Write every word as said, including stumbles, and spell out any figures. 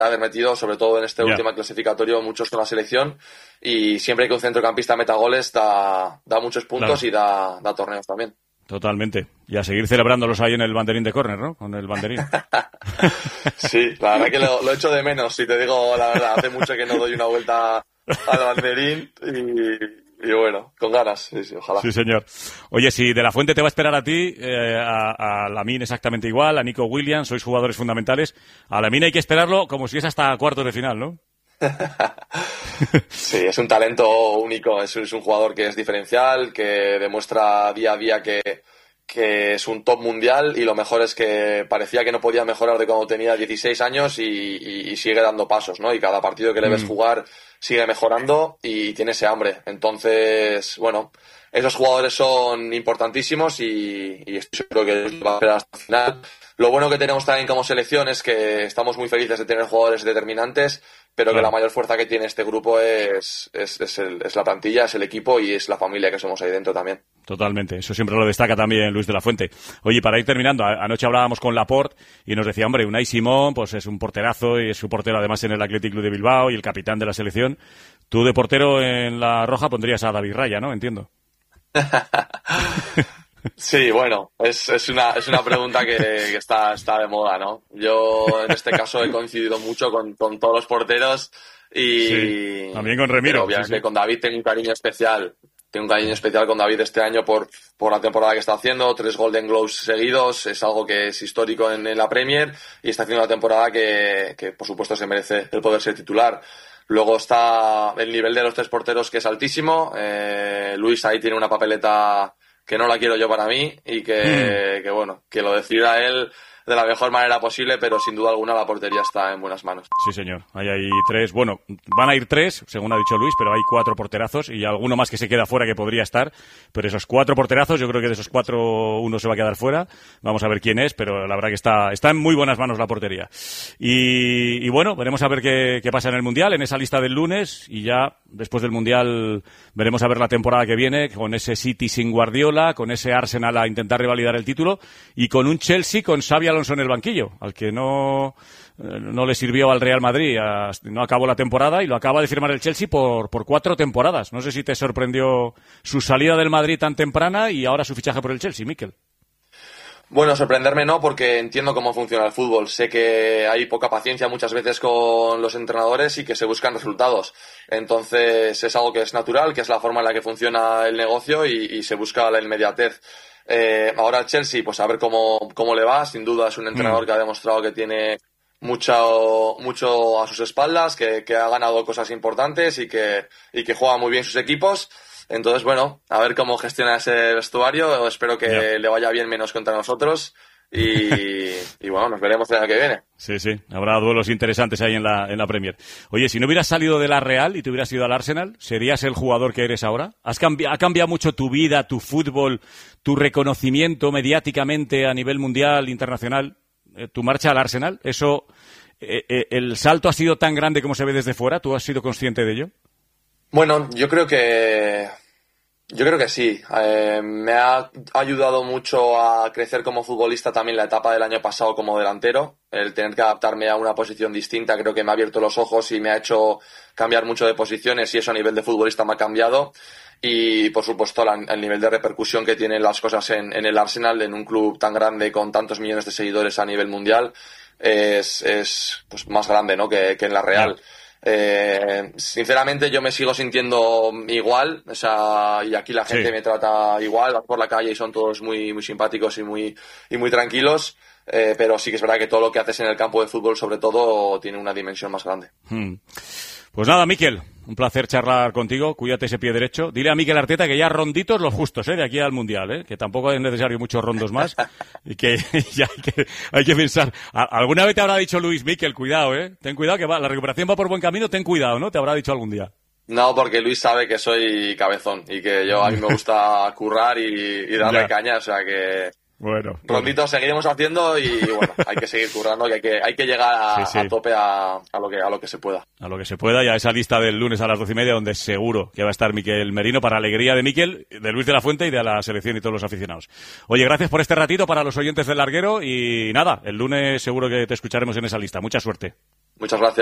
haber metido, sobre todo en este yeah. último clasificatorio, muchos con la selección, y siempre que un centrocampista meta goles da, da muchos puntos claro. y da, da torneos también. Totalmente. Y a seguir celebrándolos ahí en el banderín de córner, ¿no? Con el banderín. Sí, la verdad que lo, lo echo de menos, si te digo la verdad. Hace mucho que no doy una vuelta al banderín y, y bueno, con ganas, sí, sí, ojalá. Sí, señor. Oye, si De La Fuente te va a esperar a ti, eh, a, a Lamine exactamente igual, a Nico Williams, sois jugadores fundamentales. A Lamine hay que esperarlo como si es hasta cuartos de final, ¿no? Sí, es un talento único, es, es un jugador que es diferencial, que demuestra día a día que, que es un top mundial, y lo mejor es que parecía que no podía mejorar de cuando tenía dieciséis años y, y, y sigue dando pasos, ¿no? Y cada partido que le ves jugar sigue mejorando y tiene ese hambre. Entonces, bueno, esos jugadores son importantísimos y, y estoy seguro que va a esperar hasta el final. Lo bueno que tenemos también como selección es que estamos muy felices de tener jugadores determinantes, pero claro. que la mayor fuerza que tiene este grupo es, es, es, el, es la plantilla, es el equipo y es la familia que somos ahí dentro también. Totalmente, eso siempre lo destaca también Luis de la Fuente. Oye, para ir terminando, anoche hablábamos con Laporte y nos decía, hombre, Unai Simón pues es un porterazo y es su portero además en el Athletic Club de Bilbao y el capitán de la selección. Tú de portero en la Roja pondrías a David Raya, ¿no? Entiendo. Sí, bueno, es, es una es una pregunta que, que está, está de moda, ¿no? Yo en este caso he coincidido mucho con, con todos los porteros y sí, también con Remiro. Pero obviamente sí, sí. con David tengo un cariño especial. Tengo un cariño especial con David este año por, por la temporada que está haciendo, tres Golden Globes seguidos, es algo que es histórico en, en la Premier y está haciendo una temporada que, que por supuesto se merece el poder ser titular. Luego está el nivel de los tres porteros, que es altísimo. Eh, Luis ahí tiene una papeleta que no la quiero yo para mí y que, mm. que bueno, que lo decida él de la mejor manera posible, pero sin duda alguna la portería está en buenas manos. Sí, señor. Ahí hay tres, bueno, van a ir tres, según ha dicho Luis, pero hay cuatro porterazos y alguno más que se queda fuera que podría estar, pero esos cuatro porterazos, yo creo que de esos cuatro uno se va a quedar fuera. Vamos a ver quién es, pero la verdad que está, está en muy buenas manos la portería. Y, y bueno, veremos a ver qué, qué pasa en el Mundial, en esa lista del lunes, y ya después del Mundial veremos a ver la temporada que viene, con ese City sin Guardiola, con ese Arsenal a intentar revalidar el título, y con un Chelsea con Xabi Alonso en el banquillo, al que no, no le sirvió al Real Madrid, no acabó la temporada y lo acaba de firmar el Chelsea por, por cuatro temporadas. No sé si te sorprendió su salida del Madrid tan temprana y ahora su fichaje por el Chelsea, Mikel. Bueno, sorprenderme no, porque entiendo cómo funciona el fútbol. Sé que hay poca paciencia muchas veces con los entrenadores y que se buscan resultados. Entonces es algo que es natural, que es la forma en la que funciona el negocio y, y se busca la inmediatez. Eh, ahora el Chelsea, pues a ver cómo, cómo le va. Sin duda es un entrenador mm. que ha demostrado que tiene mucho, mucho a sus espaldas, que, que ha ganado cosas importantes y que, y que juega muy bien sus equipos. Entonces, bueno, a ver cómo gestiona ese vestuario. Espero que yeah. le vaya bien menos contra nosotros. Y, y bueno, nos veremos el año que viene. Sí, sí, habrá duelos interesantes ahí en la, en la Premier. Oye, si no hubieras salido de la Real y te hubieras ido al Arsenal, ¿serías el jugador que eres ahora? ¿Has cambi- ¿Ha cambiado mucho tu vida, tu fútbol, tu reconocimiento mediáticamente a nivel mundial, internacional, eh, tu marcha al Arsenal? ¿Eso, eh, eh, el salto ha sido tan grande como se ve desde fuera? ¿Tú has sido consciente de ello? Bueno, yo creo que... Yo creo que sí. Eh, me ha ayudado mucho a crecer como futbolista también la etapa del año pasado como delantero. El tener que adaptarme a una posición distinta creo que me ha abierto los ojos y me ha hecho cambiar mucho de posiciones, y eso a nivel de futbolista me ha cambiado. Y por supuesto la, el nivel de repercusión que tienen las cosas en, en el Arsenal, en un club tan grande con tantos millones de seguidores a nivel mundial, es, es pues más grande, ¿no? que, que en la Real. Yeah. Eh, sinceramente yo me sigo sintiendo igual, o sea, y aquí la gente sí. me trata igual, vas por la calle y son todos muy muy simpáticos y muy y muy tranquilos, eh, pero sí que es verdad que todo lo que haces en el campo de fútbol sobre todo tiene una dimensión más grande. Hmm. Pues nada, Mikel, un placer charlar contigo, cuídate ese pie derecho. Dile a Mikel Arteta que ya ronditos los justos, ¿eh? De aquí al Mundial, ¿eh? Que tampoco es necesario muchos rondos más y que ya hay que, hay que pensar. Alguna vez te habrá dicho Luis, Mikel, cuidado, ¿eh? Ten cuidado que va, la recuperación va por buen camino, ten cuidado, ¿no? Te habrá dicho algún día. No, porque Luis sabe que soy cabezón y que yo a mí me gusta currar y, y darle ya. caña, o sea que... Bueno, ronditos bueno. seguiremos haciendo y bueno, hay que seguir currando, que hay que, hay que llegar a, sí, sí. a tope a, a lo que a lo que se pueda. A lo que se pueda, y a esa lista del lunes a las doce y media, donde seguro que va a estar Mikel Merino, para alegría de Mikel, de Luis de la Fuente y de la selección y todos los aficionados. Oye, gracias por este ratito para los oyentes del Larguero y nada, el lunes seguro que te escucharemos en esa lista. Mucha suerte. Muchas gracias.